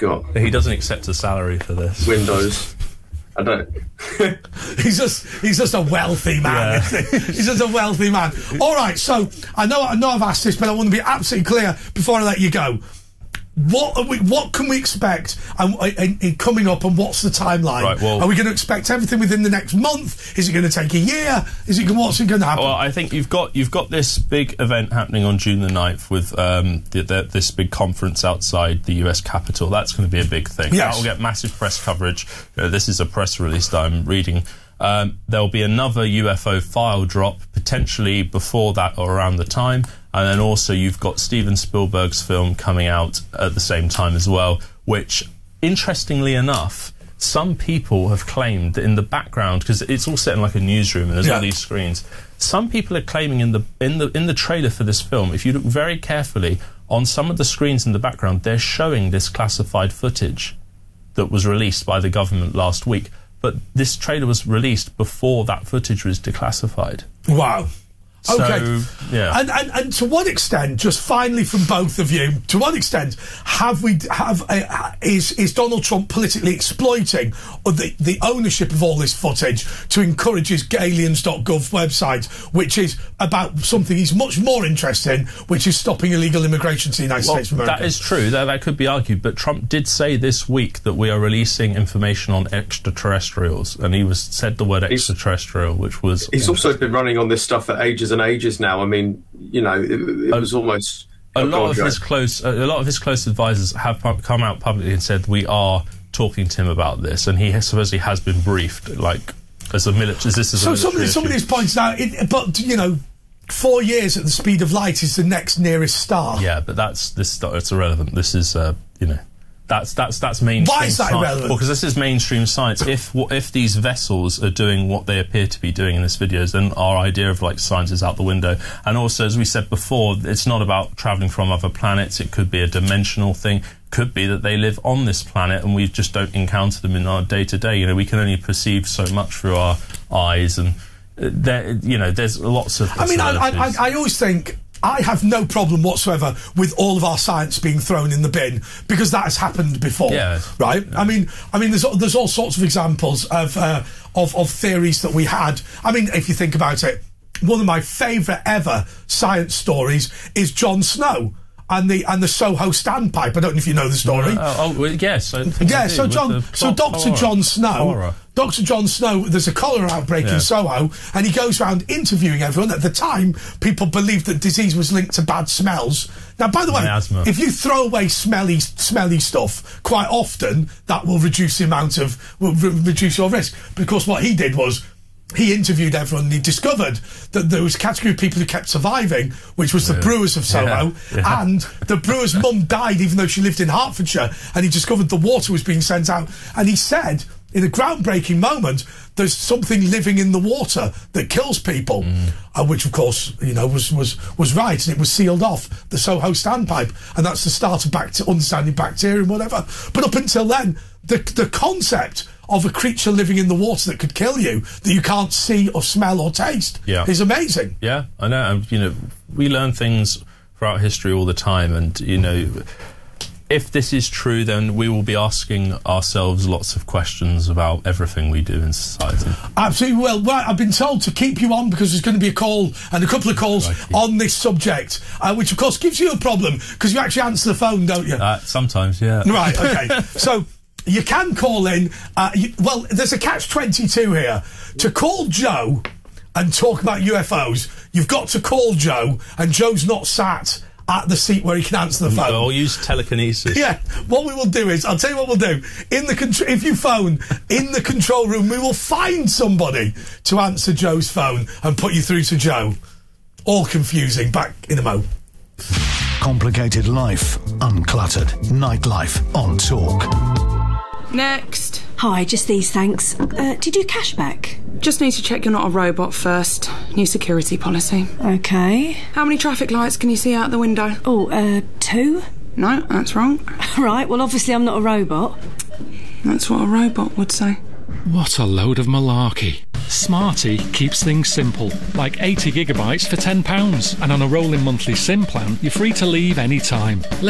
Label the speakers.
Speaker 1: got.
Speaker 2: He doesn't accept a salary for this.
Speaker 1: Windows. I don't.
Speaker 3: He's just a wealthy man.
Speaker 2: Yeah.
Speaker 3: Isn't he? He's just a wealthy man. All right, so I know I've asked this, but I want to be absolutely clear before I let you go. What can we expect in coming up, and what's the timeline?
Speaker 2: Right, well,
Speaker 3: are we going to expect everything within the next month? Is it going to take a year? What's it going to happen?
Speaker 2: Well, I think you've got this big event happening on June the 9th with this big conference outside the US Capitol. That's going to be a big thing.
Speaker 3: Yes.
Speaker 2: That will get massive press coverage. This is a press release that I'm reading. There'll be another UFO file drop, potentially before that or around the time. And then also you've got Steven Spielberg's film coming out at the same time as well, which, interestingly enough, some people have claimed that in the background, because it's all set in like a newsroom and there's all these screens, some people are claiming in the trailer for this film, if you look very carefully, on some of the screens in the background, they're showing this classified footage that was released by the government last week. But this trailer was released before that footage was declassified.
Speaker 3: Wow. Okay.
Speaker 2: So, yeah.
Speaker 3: And to what extent, just finally from both of you, to what extent is Donald Trump politically exploiting the ownership of all this footage to encourage his aliens.gov website, which is about something he's much more interested in, which is stopping illegal immigration to the United States of America?
Speaker 2: That is true. That could be argued. But Trump did say this week that we are releasing information on extraterrestrials, and he said the word extraterrestrial, which was...
Speaker 1: He's also been running on this stuff for ages and ages now. I mean, you know, it was almost...
Speaker 2: A lot of his close advisors have come out publicly and said we are talking to him about this, and he supposedly has been briefed, like, as a military... So
Speaker 3: somebody's pointed out, but, you know, 4 years at the speed of light is the next nearest star.
Speaker 2: Yeah, but it's irrelevant. This is, you know... That's mainstream.
Speaker 3: Why is that
Speaker 2: science.
Speaker 3: irrelevant?
Speaker 2: Well, because this is mainstream science. If these vessels are doing what they appear to be doing in this videos, then our idea of like science is out the window. And also, as we said before, it's not about travelling from other planets. It could be a dimensional thing. Could be that they live on this planet and we just don't encounter them in our day to day. You know, we can only perceive so much through our eyes, and there's lots of.
Speaker 3: I mean, I always think. I have no problem whatsoever with all of our science being thrown in the bin, because that has happened before, right? Yeah. I mean, there's all sorts of examples of theories that we had. I mean, if you think about it, one of my favourite ever science stories is Jon Snow and the Soho standpipe. I don't know if you know the story.
Speaker 2: Yes.
Speaker 3: So Dr. Jon Snow. Dr. Jon Snow, there's a cholera outbreak in Soho, and he goes around interviewing everyone. At the time, people believed that disease was linked to bad smells. Now, by the way, if you throw away smelly stuff, quite often that will reduce reduce your risk. Because what he did was, he interviewed everyone and he discovered that there was a category of people who kept surviving, which was the brewers of Soho, and the brewer's mum died even though she lived in Hertfordshire, and he discovered the water was being sent out, and he said, in a groundbreaking moment, there's something living in the water that kills people, which of course, you know, was right, and it was sealed off, the Soho standpipe, and that's the start of understanding bacteria and whatever. But up until then, the concept of a creature living in the water that could kill you, that you can't see or smell or taste, is amazing.
Speaker 2: Yeah, I know. And, you know, we learn things throughout history all the time, and, you know, if this is true, then we will be asking ourselves lots of questions about everything we do in society.
Speaker 3: Absolutely. Well, right, I've been told to keep you on because there's going to be a call and a couple of calls on this subject, which of course gives you a problem because you actually answer the phone, don't you?
Speaker 2: Sometimes, yeah.
Speaker 3: Right, okay. So you can call in. Well, there's a catch-22 here. To call Joe and talk about UFOs, you've got to call Joe, and Joe's not sat at the seat where he can answer the phone.
Speaker 2: Or use telekinesis.
Speaker 3: Yeah. What we will do is, I'll tell you what we'll do. If you phone in the control room, we will find somebody to answer Joe's phone and put you through to Joe. All confusing. Back in a mo.
Speaker 4: Complicated life, uncluttered nightlife on Talk.
Speaker 5: Next.
Speaker 6: Hi, just these, thanks. Do you do cashback?
Speaker 5: Just need to check you're not a robot first. New security policy.
Speaker 6: Okay.
Speaker 5: How many traffic lights can you see out the window?
Speaker 6: 2?
Speaker 5: No, that's wrong.
Speaker 6: Right, well, obviously I'm not a robot.
Speaker 5: That's what a robot would say.
Speaker 7: What a load of malarkey. Smarty keeps things simple, like 80 gigabytes for £10, and on a rolling monthly SIM plan, you're free to leave any time.